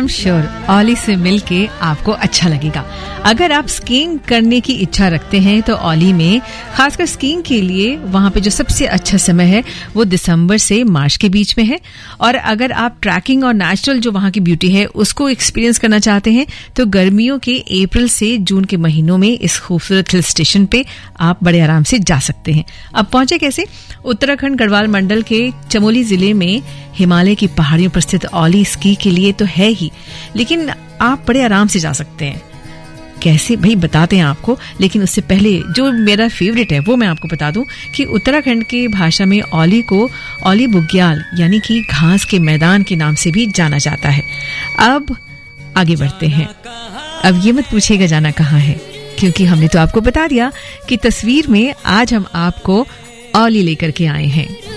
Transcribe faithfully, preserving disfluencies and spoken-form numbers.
Sure Auli से मिलके आपको अच्छा लगेगा। अगर आप स्कीइंग करने की इच्छा रखते हैं तो औली में खासकर स्कीइंग के लिए वहां पे जो सबसे अच्छा समय है वो दिसंबर से मार्च के बीच में है। और अगर आप ट्रैकिंग और नेचुरल जो वहां की ब्यूटी है उसको एक्सपीरियंस करना चाहते हैं तो गर्मियों के अप्रैल से जून के महीनों में इस खूबसूरत हिल स्टेशन पे आप बड़े आराम से जा सकते हैं। अब पहुंचे कैसे? उत्तराखंड गढ़वाल मंडल के चमोली जिले में हिमालय की पहाड़ियों पर स्थित औली स्की के लिए तो है ही, लेकिन आप बड़े आराम से जा सकते हैं। कैसे भाई बताते हैं आपको, लेकिन उससे पहले जो मेरा फेवरेट है वो मैं आपको बता दूं कि उत्तराखंड की भाषा में औली को औली बुग्याल यानी कि घास के मैदान के नाम से भी जाना जाता है। अब आगे बढ़ते हैं। अब ये मत पूछिएगा जाना कहाँ है, क्योंकि हमने तो आपको बता दिया कि तस्वीर में आज हम आपको औली लेकर के आए हैं।